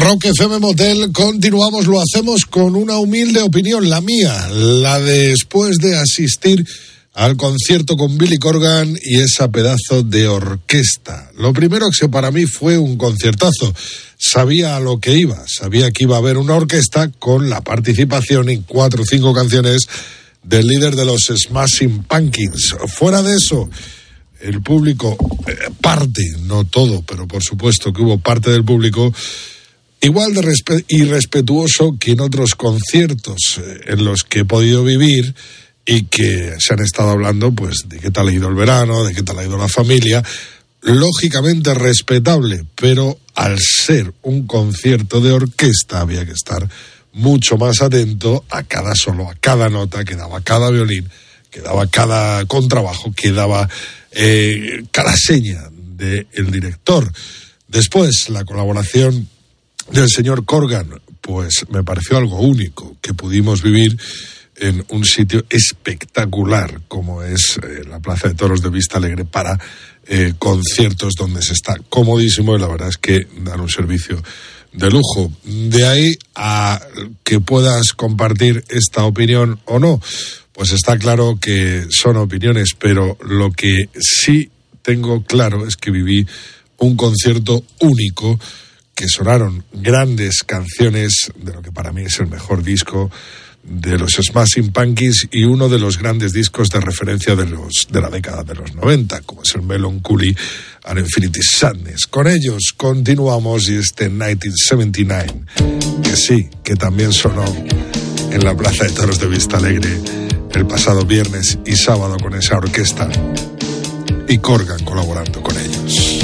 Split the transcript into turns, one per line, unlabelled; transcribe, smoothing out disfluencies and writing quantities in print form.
Rock FM Motel, continuamos, lo hacemos con una humilde opinión, la mía, la de después de asistir al concierto con Billy Corgan y esa pedazo de orquesta. Lo primero que para mí fue un conciertazo. Sabía a lo que iba, sabía que iba a haber una orquesta con la participación en 4 o 5 canciones del líder de los Smashing Pumpkins. Fuera de eso, el público, parte, no todo, pero por supuesto que hubo parte del público igual de irrespetuoso que en otros conciertos en los que he podido vivir y que se han estado hablando, pues, de qué tal ha ido el verano, de qué tal ha ido la familia. Lógicamente respetable, pero al ser un concierto de orquesta había que estar mucho más atento a cada solo, a cada nota que daba cada violín, que daba cada contrabajo, que daba cada seña del director. Después, la colaboración del señor Corgan, pues me pareció algo único que pudimos vivir en un sitio espectacular como es la Plaza de Toros de Vista Alegre para conciertos donde se está comodísimo y la verdad es que dan un servicio de lujo. De ahí a que puedas compartir esta opinión o no, pues está claro que son opiniones, pero lo que sí tengo claro es que viví un concierto único, que sonaron grandes canciones de lo que para mí es el mejor disco de los Smashing Pumpkins y uno de los grandes discos de referencia de la década de los 90, como es el Melancholy and Infinite Sadness. Con ellos continuamos y este 1979, que sí, que también sonó en la Plaza de Toros de Vista Alegre el pasado viernes y sábado con esa orquesta y Corgan colaborando con ellos.